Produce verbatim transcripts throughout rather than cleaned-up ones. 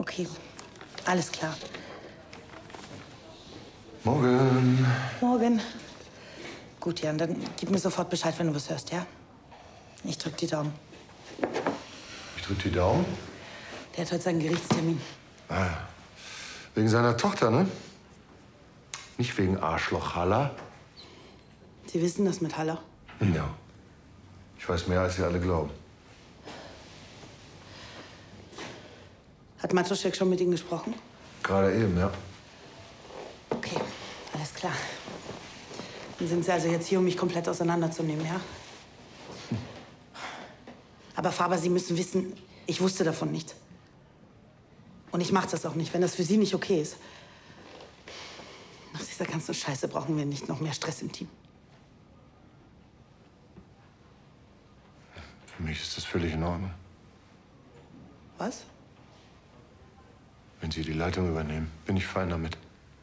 Okay, alles klar. Morgen. Morgen. Gut, Jan, dann gib mir sofort Bescheid, wenn du was hörst, ja? Ich drück die Daumen. Ich drück die Daumen? Der hat heute seinen Gerichtstermin. Ah, wegen seiner Tochter, ne? Nicht wegen Arschloch Haller. Sie wissen das mit Haller? Ja. Ich weiß mehr, als Sie alle glauben. Hat Matuschek schon mit Ihnen gesprochen? Gerade eben, ja. Okay, alles klar. Dann sind Sie also jetzt hier, um mich komplett auseinanderzunehmen, ja? Hm. Aber Faber, Sie müssen wissen, ich wusste davon nichts. Und ich mache das auch nicht, wenn das für Sie nicht okay ist. Nach dieser ganzen Scheiße brauchen wir nicht noch mehr Stress im Team. Für mich ist das völlig in Ordnung. Was? Wenn Sie die Leitung übernehmen, bin ich fein damit.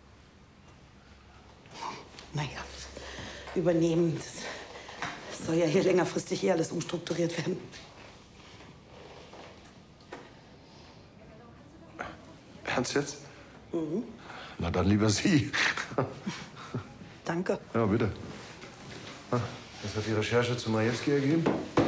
Naja, übernehmen, das, das soll ja hier längerfristig eh alles umstrukturiert werden. Ernst jetzt? Mhm. Na dann lieber Sie. Danke. Ja, bitte. Was hat die Recherche zu Majewski ergeben?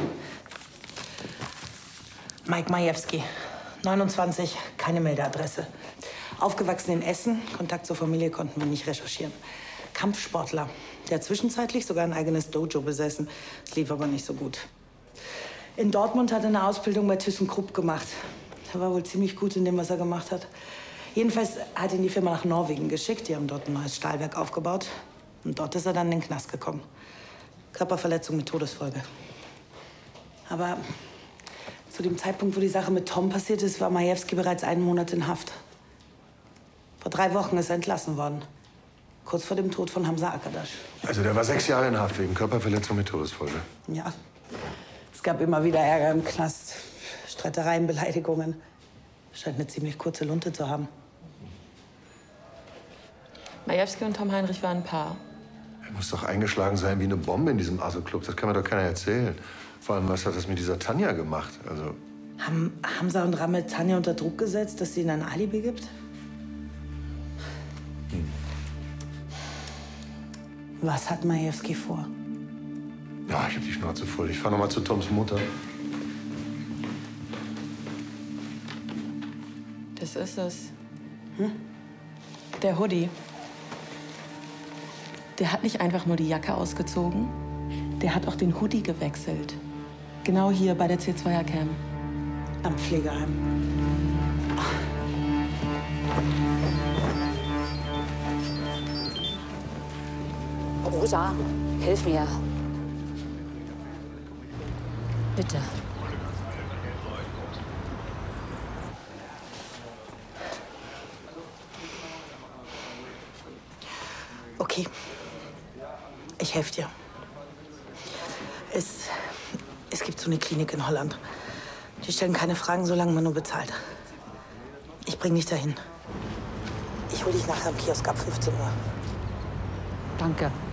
Mike Majewski, neunundzwanzig, keine Meldeadresse. Aufgewachsen in Essen, Kontakt zur Familie konnten wir nicht recherchieren. Kampfsportler, der hat zwischenzeitlich sogar ein eigenes Dojo besessen. Es lief aber nicht so gut. In Dortmund hat er eine Ausbildung bei ThyssenKrupp gemacht. Er war wohl ziemlich gut in dem, was er gemacht hat. Jedenfalls hat ihn die Firma nach Norwegen geschickt. Die haben dort ein neues Stahlwerk aufgebaut. Und dort ist er dann in den Knast gekommen. Körperverletzung mit Todesfolge. Aber zu dem Zeitpunkt, wo die Sache mit Tom passiert ist, war Majewski bereits einen Monat in Haft. Vor drei Wochen ist er entlassen worden. Kurz vor dem Tod von Hamza Akadash. Also der war sechs Jahre in Haft wegen Körperverletzung mit Todesfolge. Ja. Es gab immer wieder Ärger im Knast. Streitereien, Beleidigungen. Scheint eine ziemlich kurze Lunte zu haben. Majewski und Tom Heinrich waren ein Paar. Er muss doch eingeschlagen sein wie eine Bombe in diesem Aso-Club. Das kann mir doch keiner erzählen. Vor allem, was hat das mit dieser Tanja gemacht? Also Haben Hamza und Ramme Tanja unter Druck gesetzt, dass sie ihnen ein Alibi gibt? Hm. Was hat Majewski vor? Ja, ich hab die Schnauze voll. Ich fahr noch mal zu Toms Mutter. Das ist es. Hm? Der Hoodie. Der hat nicht einfach nur die Jacke ausgezogen. Der hat auch den Hoodie gewechselt. Genau hier bei der C zwei er Cam. Am Pflegeheim. Rosa, hilf mir. Bitte. Okay. Ich helfe dir. Es, es gibt so eine Klinik in Holland. Die stellen keine Fragen, solange man nur bezahlt. Ich bring dich dahin. Ich hol dich nachher am Kiosk ab fünfzehn Uhr. Danke.